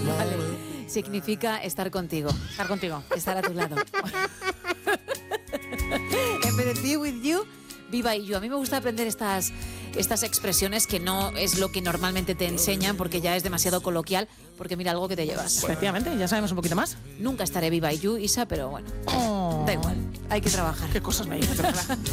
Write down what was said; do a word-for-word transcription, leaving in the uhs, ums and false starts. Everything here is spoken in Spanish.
Vale. Significa estar contigo. Estar contigo. Estar a tu lado. En vez de be with you, be by you. A mí me gusta aprender estas, estas expresiones que no es lo que normalmente te enseñan porque ya es demasiado coloquial. Porque mira, algo que te llevas. Efectivamente, ya sabemos un poquito más. Nunca estaré be by you, Isa, pero bueno. Oh. Da igual, hay que trabajar. Qué cosas me dices, de verdad.